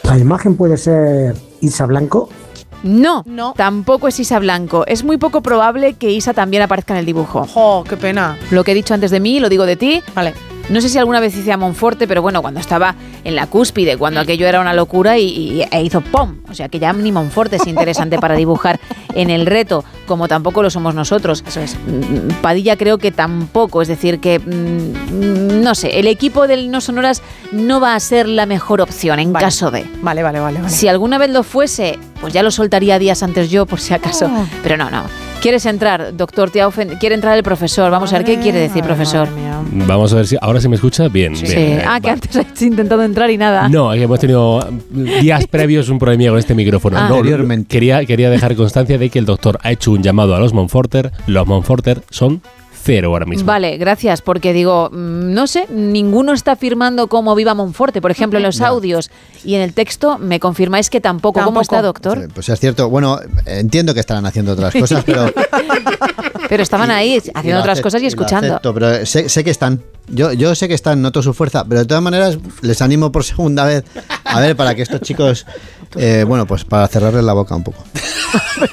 ¿Otra imagen puede ser Isa Blanco? No, tampoco es Isa Blanco. Es muy poco probable que Isa también aparezca en el dibujo. ¡Jo, qué pena! Lo que he dicho antes de mí, lo digo de ti. Vale. No sé si alguna vez hice a Monforte, pero bueno, cuando estaba en la cúspide, cuando aquello era una locura e hizo ¡pum! O sea que ya ni Monforte es interesante para dibujar en el reto, como tampoco lo somos nosotros. Eso es. Padilla creo que tampoco, es decir que, no sé, el equipo del No Sonoras no va a ser la mejor opción en caso de. Vale. Si alguna vez lo fuese, pues ya lo soltaría días antes yo, por si acaso. Pero no. ¿Quieres entrar, doctor Tiaufen? ¿Quiere entrar el profesor? Vamos a ver qué quiere decir, profesor. Vamos a ver si ahora se me escucha bien. Sí. Bien, Que antes has intentado entrar y nada. No, hemos tenido días previos un problemilla con este micrófono. No, quería dejar constancia de que el doctor ha hecho un llamado a los Monforter. Los Monforter son 0 ahora mismo. Vale, gracias, porque digo, no sé, ninguno está firmando como Viva Monforte, por ejemplo, en los audios y en el texto me confirmáis que tampoco. ¿Cómo está, doctor? Sí, pues es cierto. Bueno, entiendo que estarán haciendo otras cosas, pero... Pero estaban ahí haciendo otras cosas y escuchando. Acepto, pero sé que están. Yo sé que están, noto su fuerza, pero de todas maneras les animo por segunda vez a ver, para que estos chicos, pues para cerrarles la boca un poco.